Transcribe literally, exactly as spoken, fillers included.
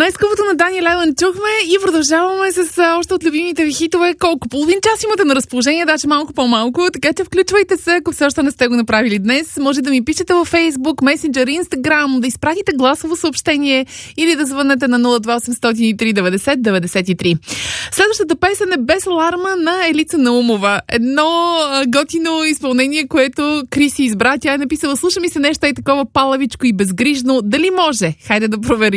Най-скъпото на Дани Лелън чухме и продължаваме с а, още от любимите ви хитове. Колко? Половин час имате на разположение, даже малко по-малко, така че включвайте се, ако все още не сте го направили днес. Може да ми пишете във Facebook, Messenger, Instagram, да изпратите гласово съобщение или да звънете на нула два осем нула три деветдесет деветдесет и три. Следващата песен е Без аларма на Елица Наумова. Едно а, готино изпълнение, което Криси избра. Тя е написала: слуша ми се нещо и такова палавичко и безгрижно. Дали може? Хайде да проверим.